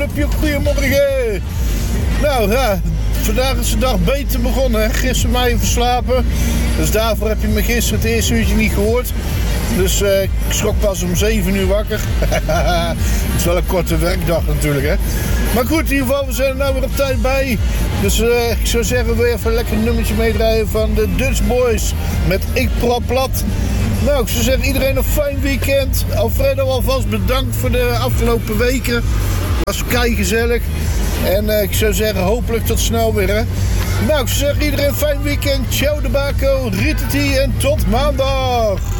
clubje, goedemorgen. Nou ja, vandaag is de dag beter begonnen. Hè? Gisteren mij even verslapen. Dus daarvoor heb je me gisteren het eerste uurtje niet gehoord. Dus ik schrok pas om 7 uur wakker. Het is wel een korte werkdag natuurlijk, hè. Maar goed, in ieder geval, we zijn er nou weer op tijd bij. Dus ik zou zeggen, wil je even een lekker nummertje meedraaien van de Dutch Boys met Ik Prap Plat. Nou, ik zou zeggen, iedereen een fijn weekend. Alfredo alvast bedankt voor de afgelopen weken. Het was keigezellig. En ik zou zeggen, hopelijk tot snel weer, hè. Nou, ik zou zeggen, iedereen een fijn weekend. Ciao de Baco, Ritati en tot maandag.